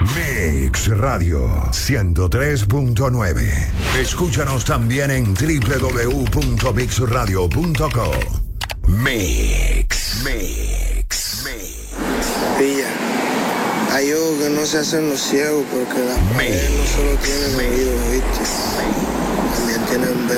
Mix Radio 103.9. Escúchanos también en www.mixradio.co. Mix. Pilla, hay ojos que no se hacen los ciegos porque las paredes no solo tienen oídos, ¿viste? También tienen